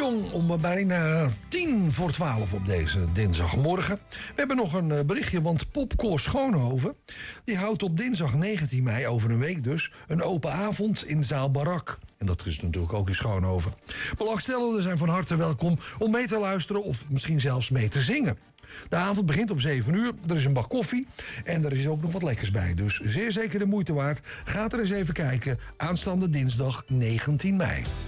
Jong om bijna 11:50 op deze dinsdagmorgen. We hebben nog een berichtje, want Popkoor Schoonhoven... die houdt op dinsdag 19 mei, over een week dus... een open avond in zaal Barak. En dat is natuurlijk ook in Schoonhoven. Belangstellenden zijn van harte welkom om mee te luisteren... of misschien zelfs mee te zingen. De avond begint om 7 uur, er is een bak koffie... en er is ook nog wat lekkers bij, dus zeer zeker de moeite waard. Ga er eens even kijken, aanstaande dinsdag 19 mei.